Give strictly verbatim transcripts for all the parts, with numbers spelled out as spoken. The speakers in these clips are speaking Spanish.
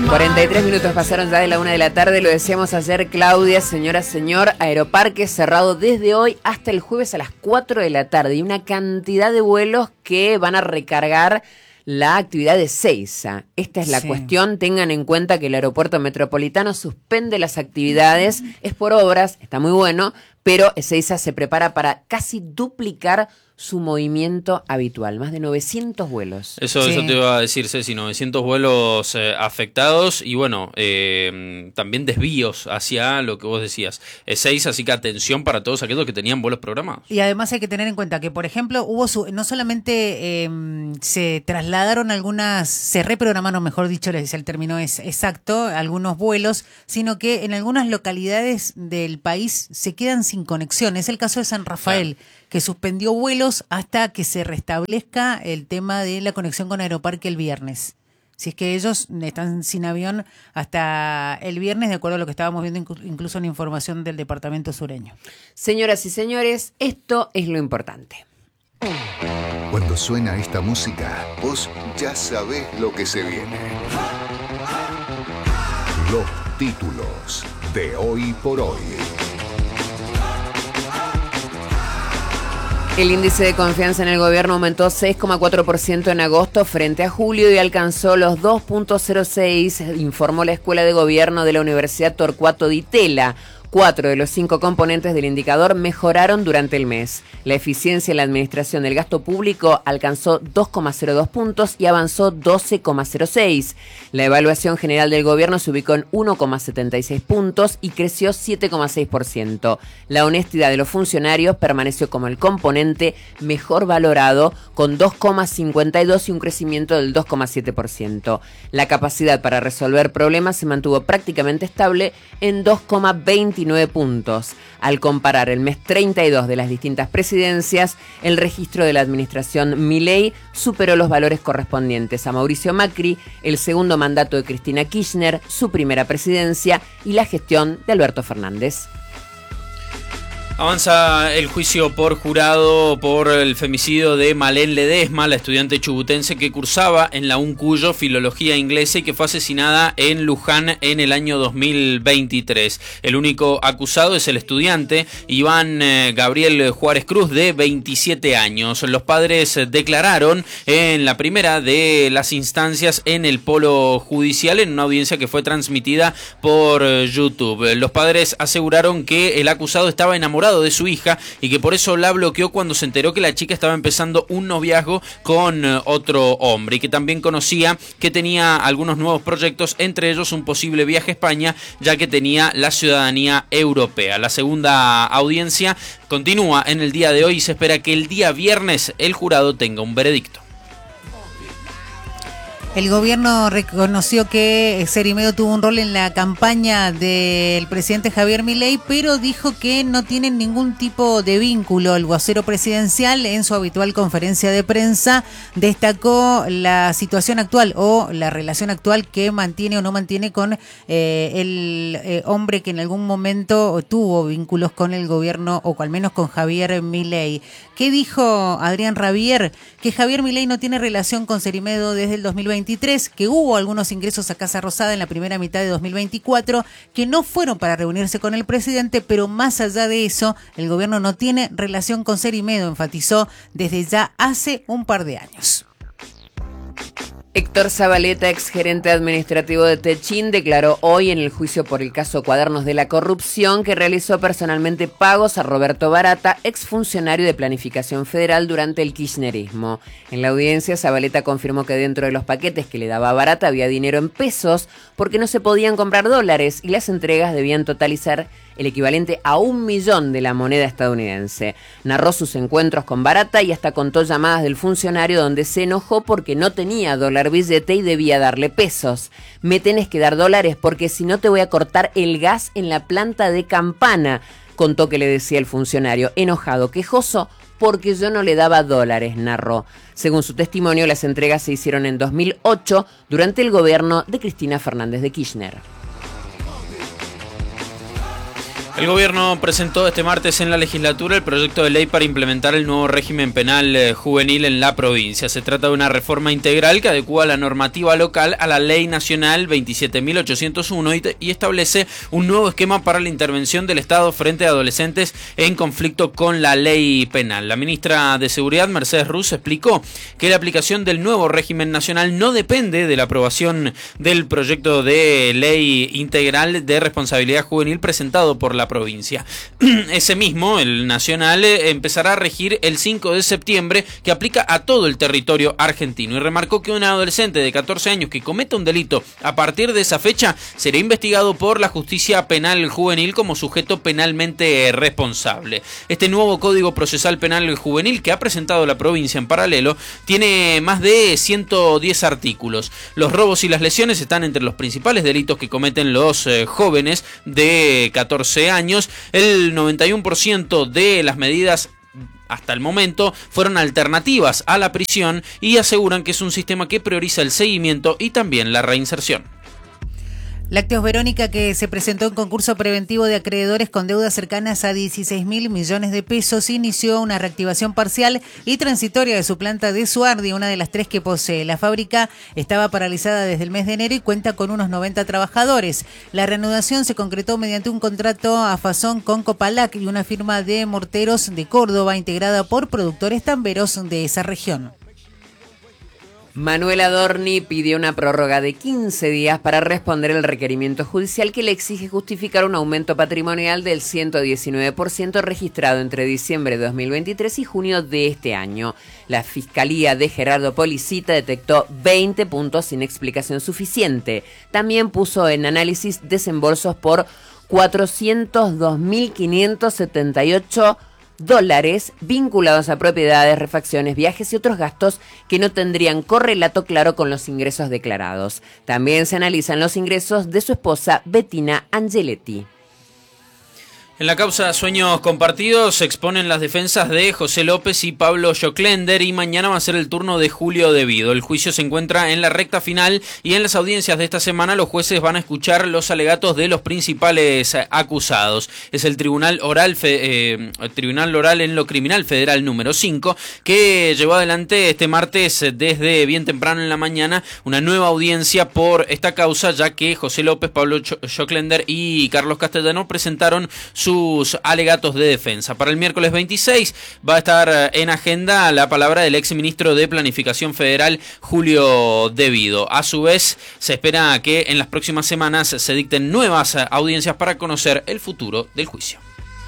cuarenta y tres minutos pasaron ya de la una de la tarde, lo decíamos ayer, Claudia, señora, señor, Aeroparque cerrado desde hoy hasta el jueves a las cuatro de la tarde y una cantidad de vuelos que van a recargar la actividad de Ezeiza. Esta es la sí. cuestión, tengan en cuenta que el aeropuerto metropolitano suspende las actividades, es por obras, está muy bueno, pero Ezeiza se prepara para casi duplicar su movimiento habitual, más de novecientos vuelos. Eso, sí. eso te iba a decir, Ceci, novecientos vuelos eh, afectados y bueno, eh, también desvíos hacia lo que vos decías, Ezeiza, así que atención para todos aquellos que tenían vuelos programados. Y además hay que tener en cuenta que, por ejemplo, hubo su, no solamente eh, se trasladaron algunas, se reprogramaron, mejor dicho, el término es exacto, algunos vuelos, sino que en algunas localidades del país se quedan sin conexión. Es el caso de San Rafael, claro. que suspendió vuelos hasta que se restablezca el tema de la conexión con Aeroparque el viernes. Si es que ellos están sin avión hasta el viernes, de acuerdo a lo que estábamos viendo incluso en información del departamento sureño. Señoras y señores, esto es lo importante. Cuando suena esta música, vos ya sabés lo que se viene. Los títulos de Hoy por Hoy. El índice de confianza en el gobierno aumentó seis coma cuatro por ciento en agosto frente a julio y alcanzó los dos punto cero seis, informó la Escuela de Gobierno de la Universidad Torcuato Di Tella. Cuatro de los cinco componentes del indicador mejoraron durante el mes. La eficiencia en la administración del gasto público alcanzó dos coma cero dos puntos y avanzó doce coma cero seis. La evaluación general del gobierno se ubicó en uno coma setenta y seis puntos y creció siete coma seis por ciento. La honestidad de los funcionarios permaneció como el componente mejor valorado con dos coma cincuenta y dos y un crecimiento del dos coma siete por ciento. La capacidad para resolver problemas se mantuvo prácticamente estable en dos coma veintinueve puntos. Al comparar el mes treinta y dos de las distintas presidencias, el registro de la administración Milei superó los valores correspondientes a Mauricio Macri, el segundo mandato de Cristina Kirchner, su primera presidencia y la gestión de Alberto Fernández. Avanza el juicio por jurado por el femicidio de Malén Ledesma, la estudiante chubutense que cursaba en la UNCUYO Filología Inglesa y que fue asesinada en Luján en el año dos mil veintitrés. El único acusado es el estudiante Iván eh, Gabriel Juárez Cruz, de veintisiete años. Los padres declararon en la primera de las instancias en el polo judicial en una audiencia que fue transmitida por YouTube. Los padres aseguraron que el acusado estaba enamorado de su hija y que por eso la bloqueó cuando se enteró que la chica estaba empezando un noviazgo con otro hombre y que también conocía que tenía algunos nuevos proyectos, entre ellos un posible viaje a España, ya que tenía la ciudadanía europea. La segunda audiencia continúa en el día de hoy y se espera que el día viernes el jurado tenga un veredicto. El gobierno reconoció que Cerimedo tuvo un rol en la campaña del presidente Javier Milei, pero dijo que no tienen ningún tipo de vínculo. El vocero presidencial, en su habitual conferencia de prensa, destacó la situación actual o la relación actual que mantiene o no mantiene con eh, el eh, hombre que en algún momento tuvo vínculos con el gobierno o al menos con Javier Milei. ¿Qué dijo Adrián Rabier? Que Javier Milei no tiene relación con Cerimedo desde el dos mil veintitrés, que hubo algunos ingresos a Casa Rosada en la primera mitad de dos mil veinticuatro, que no fueron para reunirse con el presidente, pero más allá de eso, el gobierno no tiene relación con Cerimedo, enfatizó desde ya hace un par de años. Héctor Zabaleta, exgerente administrativo de Techín, declaró hoy en el juicio por el caso Cuadernos de la Corrupción que realizó personalmente pagos a Roberto Barata, exfuncionario de Planificación Federal durante el kirchnerismo. En la audiencia, Zabaleta confirmó que dentro de los paquetes que le daba a Barata había dinero en pesos porque no se podían comprar dólares y las entregas debían totalizar el equivalente a un millón de la moneda estadounidense. Narró sus encuentros con Barata y hasta contó llamadas del funcionario donde se enojó porque no tenía dólar billete y debía darle pesos. Me tenés que dar dólares porque si no te voy a cortar el gas en la planta de Campana, contó que le decía el funcionario, enojado, quejoso, porque yo no le daba dólares, narró. Según su testimonio, las entregas se hicieron en dos mil ocho durante el gobierno de Cristina Fernández de Kirchner. El gobierno presentó este martes en la legislatura el proyecto de ley para implementar el nuevo régimen penal eh, juvenil en la provincia. Se trata de una reforma integral que adecúa la normativa local a la Ley Nacional veintisiete mil ochocientos uno y, y establece un nuevo esquema para la intervención del Estado frente a adolescentes en conflicto con la ley penal. La ministra de Seguridad, Mercedes Ruz, explicó que la aplicación del nuevo régimen nacional no depende de la aprobación del proyecto de ley integral de responsabilidad juvenil presentado por la provincia. Ese mismo, el nacional, eh, empezará a regir el cinco de septiembre, que aplica a todo el territorio argentino, y remarcó que un adolescente de catorce años que cometa un delito a partir de esa fecha será investigado por la justicia penal juvenil como sujeto penalmente responsable. Este nuevo Código Procesal Penal Juvenil que ha presentado la provincia en paralelo tiene más de ciento diez artículos. Los robos y las lesiones están entre los principales delitos que cometen los eh, jóvenes de catorce años. El noventa y uno por ciento de las medidas hasta el momento fueron alternativas a la prisión y aseguran que es un sistema que prioriza el seguimiento y también la reinserción. Lácteos Verónica, que se presentó en concurso preventivo de acreedores con deudas cercanas a dieciséis mil millones de pesos, inició una reactivación parcial y transitoria de su planta de Suardi, una de las tres que posee. La fábrica estaba paralizada desde el mes de enero y cuenta con unos noventa trabajadores. La reanudación se concretó mediante un contrato a Fasón con Copalac y una firma de morteros de Córdoba integrada por productores tamberos de esa región. Manuel Adorni pidió una prórroga de quince días para responder el requerimiento judicial que le exige justificar un aumento patrimonial del ciento diecinueve por ciento registrado entre diciembre de dos mil veintitrés y junio de este año. La Fiscalía de Gerardo Policita detectó veinte puntos sin explicación suficiente. También puso en análisis desembolsos por cuatrocientos dos mil quinientos setenta y ocho dólares vinculados a propiedades, refacciones, viajes y otros gastos que no tendrían correlato claro con los ingresos declarados. También se analizan los ingresos de su esposa Bettina Angeletti. En la causa Sueños Compartidos se exponen las defensas de José López y Pablo Joclender y mañana va a ser el turno de Julio Devido. El juicio se encuentra en la recta final y en las audiencias de esta semana los jueces van a escuchar los alegatos de los principales acusados. Es el Tribunal Oral, eh, Tribunal Oral en lo Criminal Federal número cinco que llevó adelante este martes desde bien temprano en la mañana una nueva audiencia por esta causa, ya que José López, Pablo Joclender y Carlos Castellano presentaron sus alegatos de defensa. Para el miércoles veintiséis va a estar en agenda la palabra del exministro de Planificación Federal, Julio Devido. A su vez, se espera que en las próximas semanas se dicten nuevas audiencias para conocer el futuro del juicio.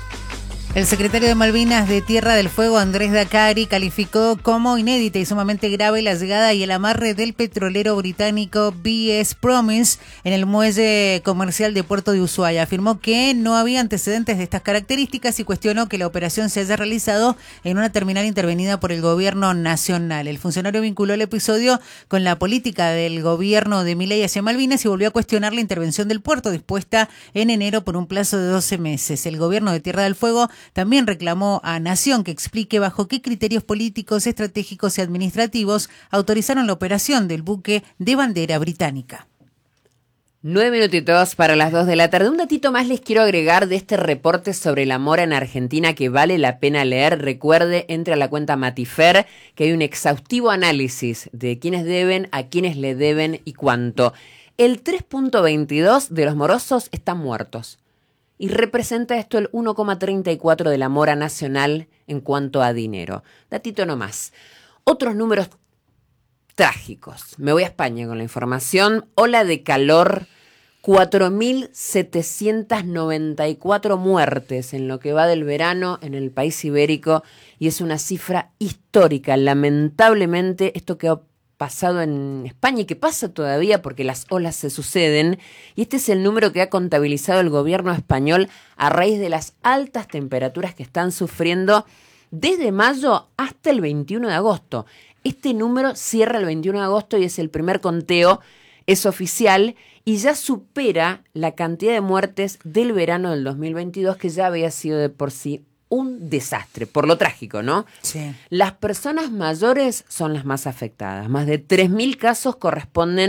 El secretario de Malvinas de Tierra del Fuego, Andrés Dacari, calificó como inédita y sumamente grave la llegada y el amarre del petrolero británico B S Promise en el muelle comercial de Puerto de Ushuaia. Afirmó que no había antecedentes de estas características y cuestionó que la operación se haya realizado en una terminal intervenida por el gobierno nacional. El funcionario vinculó el episodio con la política del gobierno de Milei hacia Malvinas y volvió a cuestionar la intervención del puerto dispuesta en enero por un plazo de doce meses. El gobierno de Tierra del Fuego también reclamó a Nación que explique bajo qué criterios políticos, estratégicos y administrativos autorizaron la operación del buque de bandera británica. Nueve minutitos para las dos de la tarde. Un datito más les quiero agregar de este reporte sobre la mora en Argentina que vale la pena leer. Recuerde, entre a la cuenta Matifer, que hay un exhaustivo análisis de quiénes deben, a quiénes le deben y cuánto. El tres punto veintidós de los morosos están muertos. Y representa esto el uno coma treinta y cuatro de la mora nacional en cuanto a dinero. Datito nomás. Otros números trágicos. Me voy a España con la información. Ola de calor, cuatro mil setecientas noventa y cuatro muertes en lo que va del verano en el país ibérico. Y es una cifra histórica. Lamentablemente, esto quedó pasado en España y que pasa todavía porque las olas se suceden, y este es el número que ha contabilizado el gobierno español a raíz de las altas temperaturas que están sufriendo desde mayo hasta el veintiuno de agosto. Este número cierra el veintiuno de agosto y es el primer conteo, es oficial y ya supera la cantidad de muertes del verano del dos mil veintidós, que ya había sido de por sí un desastre, por lo trágico, ¿no? Sí. Las personas mayores son las más afectadas. Más de tres mil casos corresponden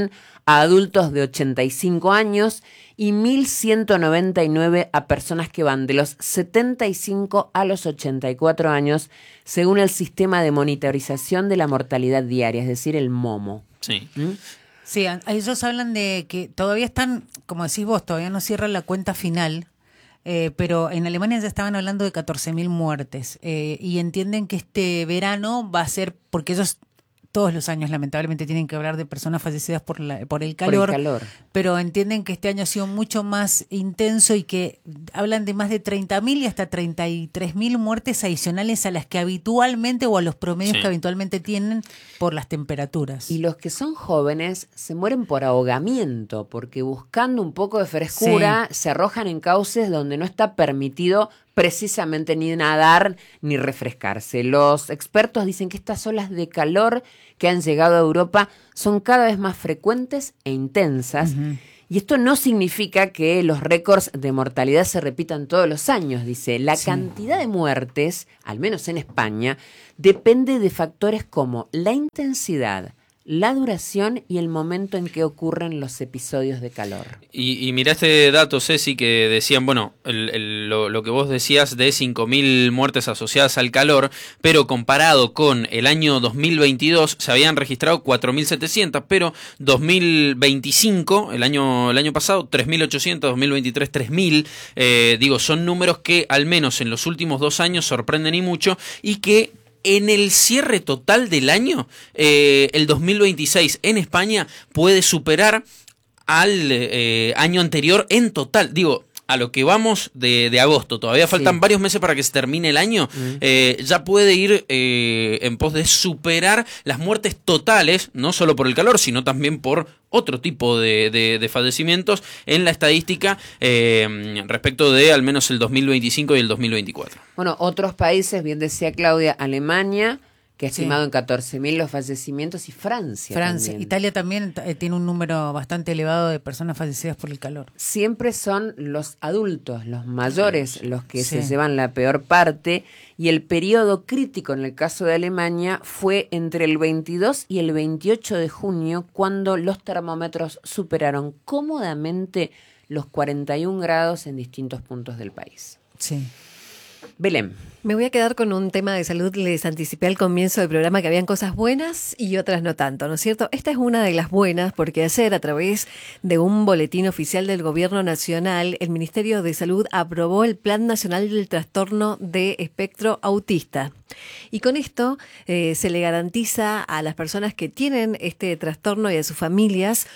a adultos de ochenta y cinco años y mil ciento noventa y nueve a personas que van de los setenta y cinco a los ochenta y cuatro años, según el sistema de monitorización de la mortalidad diaria, es decir, el MOMO. Sí. ¿Mm? Sí, ellos hablan de que todavía están, como decís vos, todavía no cierran la cuenta final, eh, pero en Alemania ya estaban hablando de catorce mil muertes eh, y entienden que este verano va a ser, porque ellos todos los años lamentablemente tienen que hablar de personas fallecidas por, la, por el calor, Por el calor. pero entienden que este año ha sido mucho más intenso y que hablan de más de treinta mil y hasta treinta y tres mil muertes adicionales a las que habitualmente o a los promedios Sí. que habitualmente tienen por las temperaturas. Y los que son jóvenes se mueren por ahogamiento, porque buscando un poco de frescura se arrojan en cauces donde no está permitido precisamente ni nadar ni refrescarse. Los expertos dicen que estas olas de calor que han llegado a Europa son cada vez más frecuentes e intensas. Uh-huh. Y esto no significa que los récords de mortalidad se repitan todos los años, dice. La sí. cantidad de muertes, al menos en España, depende de factores como la intensidad, la duración y el momento en que ocurren los episodios de calor. Y, y mirá este dato, Ceci, que decían, bueno, el, el, lo, lo que vos decías de cinco mil muertes asociadas al calor, pero comparado con el año dos mil veintidós se habían registrado cuatro mil setecientos, pero dos mil veinticinco, el año, el año pasado, tres mil ochocientos, dos mil veintitrés, tres mil, eh, digo, son números que al menos en los últimos dos años sorprenden y mucho, y que en el cierre total del año, eh, el dos mil veintiséis en España puede superar al eh, año anterior en total. Digo, a lo que vamos de, de agosto, todavía faltan sí. varios meses para que se termine el año, mm. eh, ya puede ir eh, en pos de superar las muertes totales, no solo por el calor, sino también por otro tipo de, de, de fallecimientos en la estadística eh, respecto de al menos el dos mil veinticinco y el dos mil veinticuatro. Bueno, otros países, bien decía Claudia, Alemania, que ha estimado sí. en catorce mil los fallecimientos, y Francia Francia, también. Italia también eh, tiene un número bastante elevado de personas fallecidas por el calor. Siempre son los adultos, los mayores, los que sí. se llevan la peor parte, y el periodo crítico en el caso de Alemania fue entre el veintidós y el veintiocho de junio, cuando los termómetros superaron cómodamente los cuarenta y un grados en distintos puntos del país. Sí. Belén. Me voy a quedar con un tema de salud. Les anticipé al comienzo del programa que habían cosas buenas y otras no tanto, ¿no es cierto? Esta es una de las buenas porque ayer, a través de un boletín oficial del Gobierno Nacional, el Ministerio de Salud aprobó el Plan Nacional del Trastorno de Espectro Autista. Y con esto eh, se le garantiza a las personas que tienen este trastorno y a sus familias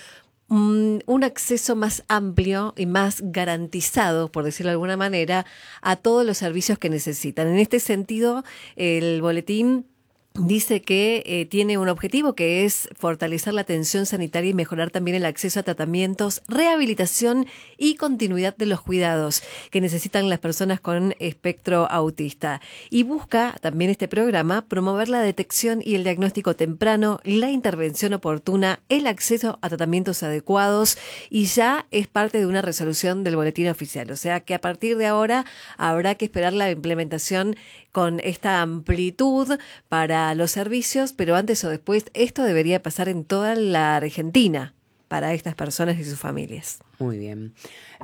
un acceso más amplio y más garantizado, por decirlo de alguna manera, a todos los servicios que necesitan. En este sentido, el boletín dice que eh, tiene un objetivo que es fortalecer la atención sanitaria y mejorar también el acceso a tratamientos, rehabilitación y continuidad de los cuidados que necesitan las personas con espectro autista. Y busca también este programa promover la detección y el diagnóstico temprano, la intervención oportuna, el acceso a tratamientos adecuados, y ya es parte de una resolución del boletín oficial. O sea que a partir de ahora habrá que esperar la implementación con esta amplitud para los servicios, pero antes o después esto debería pasar en toda la Argentina para estas personas y sus familias. Muy bien.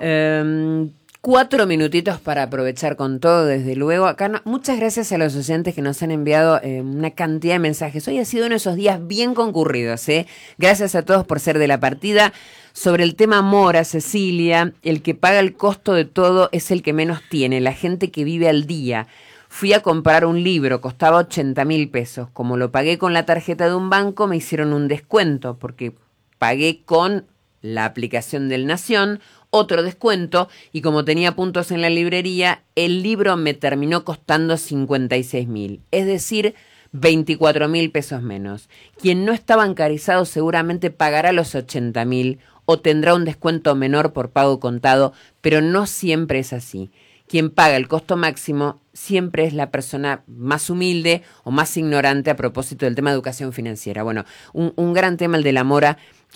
Um, cuatro minutitos para aprovechar con todo, desde luego. Acá no, muchas gracias a los oyentes que nos han enviado eh, una cantidad de mensajes. Hoy ha sido uno de esos días bien concurridos, ¿eh? Gracias a todos por ser de la partida. Sobre el tema mora, Cecilia, el que paga el costo de todo es el que menos tiene, la gente que vive al día. Fui a comprar un libro, costaba ochenta mil pesos. Como lo pagué con la tarjeta de un banco, me hicieron un descuento, porque pagué con la aplicación del Nación, otro descuento, y como tenía puntos en la librería, el libro me terminó costando cincuenta y seis mil, es decir, veinticuatro mil pesos menos. Quien no está bancarizado seguramente pagará los ochenta mil o tendrá un descuento menor por pago contado, pero no siempre es así. Quien paga el costo máximo siempre es la persona más humilde o más ignorante a propósito del tema de educación financiera. Bueno, un, un gran tema el de la mora, que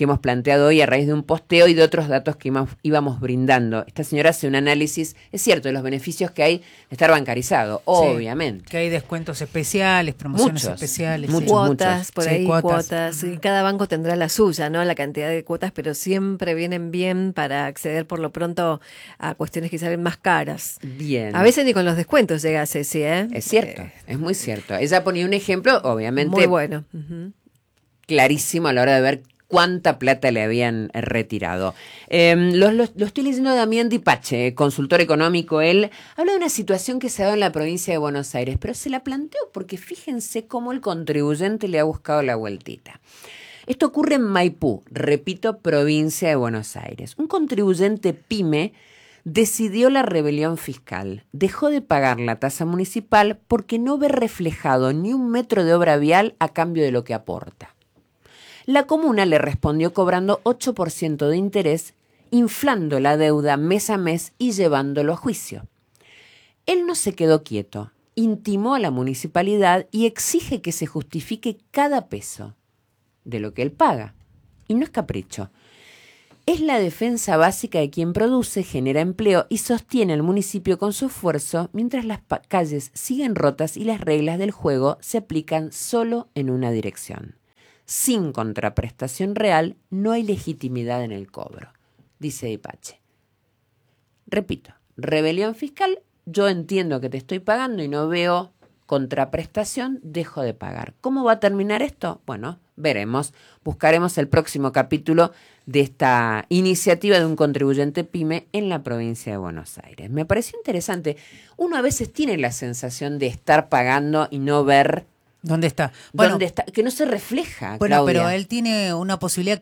que hemos planteado hoy a raíz de un posteo y de otros datos que íbamos, íbamos brindando. Esta señora hace un análisis, es cierto, de los beneficios que hay de estar bancarizado, sí, obviamente. Que hay descuentos especiales, promociones muchos, especiales. Muchos, sí. Cuotas, muchos. por Sí, ahí cuotas. cuotas. Y cada banco tendrá la suya, ¿no? La cantidad de cuotas, pero siempre vienen bien para acceder por lo pronto a cuestiones que salen más caras. Bien. A veces ni con los descuentos llega a Ceci, ¿eh? Es cierto, Eh, es muy cierto. Ella ponía un ejemplo, obviamente, muy bueno. Uh-huh. clarísimo a la hora de ver cuánta plata le habían retirado. Eh, lo, lo, lo estoy leyendo de Damián Dipache, consultor económico. Él habla de una situación que se ha dado en la provincia de Buenos Aires, pero se la planteó porque fíjense cómo el contribuyente le ha buscado la vueltita. Esto ocurre en Maipú, repito, provincia de Buenos Aires. Un contribuyente pyme decidió la rebelión fiscal. Dejó de pagar la tasa municipal porque no ve reflejado ni un metro de obra vial a cambio de lo que aporta. La comuna le respondió cobrando ocho por ciento de interés, inflando la deuda mes a mes y llevándolo a juicio. Él no se quedó quieto, intimó a la municipalidad y exige que se justifique cada peso de lo que él paga. Y no es capricho. Es la defensa básica de quien produce, genera empleo y sostiene al municipio con su esfuerzo mientras las pa- calles siguen rotas y las reglas del juego se aplican solo en una dirección. Sin contraprestación real no hay legitimidad en el cobro, dice Dipache. Repito, rebelión fiscal, yo entiendo que te estoy pagando y no veo contraprestación, dejo de pagar. ¿Cómo va a terminar esto? Bueno, veremos. Buscaremos el próximo capítulo de esta iniciativa de un contribuyente pyme en la provincia de Buenos Aires. Me pareció interesante. Uno a veces tiene la sensación de estar pagando y no ver ¿Dónde está? Bueno, dónde está, que no se refleja, bueno Claudia. pero él tiene una posibilidad